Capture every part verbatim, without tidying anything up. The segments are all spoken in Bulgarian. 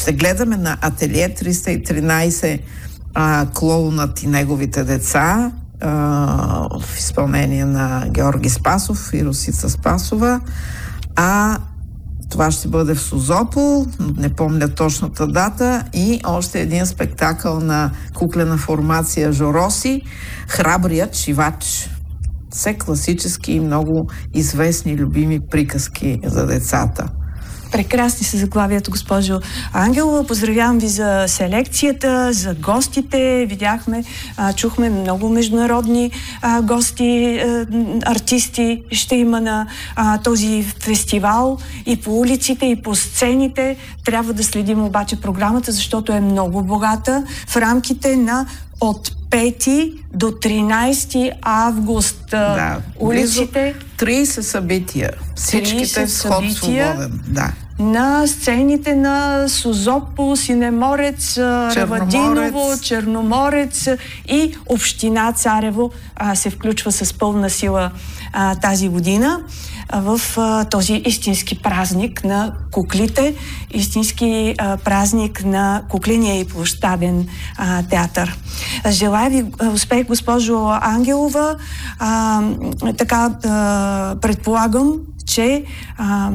Ще гледаме на Ателие триста и тринайсет а, Клоунът и неговите деца а, в изпълнение на Георги Спасов и Росица Спасова. А това ще бъде в Созопол, не помня точната дата, и още един спектакъл на куклена формация Жороси, Храбрият шивач. Все класически и много известни, любими приказки за децата. Прекрасни са заглавията, госпожо Ангелова. Поздравявам ви за селекцията, за гостите. Видяхме, а, чухме много международни а, гости, а, артисти. Ще има на а, този фестивал и по улиците, и по сцените. Трябва да следим обаче програмата, защото е много богата в рамките на от пети до тринайсети август. Да, улиците. трийсет събития. Всичките в ход свободен. Да. На сцените на Созопол, Синеморец, Равадиново, Черноморец и община Царево а, се включва с пълна сила а, тази година а, в а, този истински празник на куклите, истински а, празник на кукления и площаден а, театър. Желая ви успех, госпожо Ангелова. А, така а, предполагам, че а,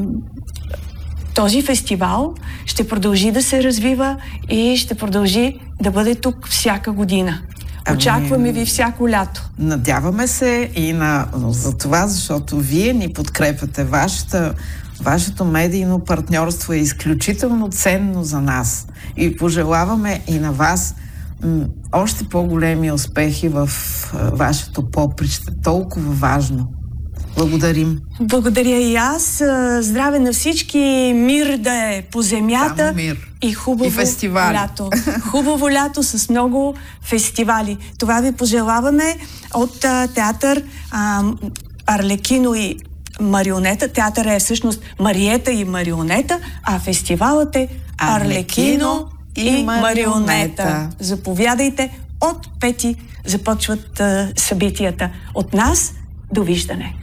този фестивал ще продължи да се развива и ще продължи да бъде тук всяка година. Очакваме ви всяко лято. Надяваме се и на, за това, защото вие ни подкрепяте. Вашата, вашето медийно партньорство е изключително ценно за нас. И пожелаваме и на вас м- още по-големи успехи в а, вашето поприще. Толкова важно. Благодарим. Благодаря и аз. Здраве на всички. Мир да е по земята. Само мир. И хубаво и фестивали. лято. Хубаво лято с много фестивали. Това ви пожелаваме от а, театър а, Арлекино и Марионета. Театъра е всъщност Мариета и Марионета, а фестивалът е Арлекино и, и Марионета. Марионета. Заповядайте. От пети започват а, събитията. От нас довиждане.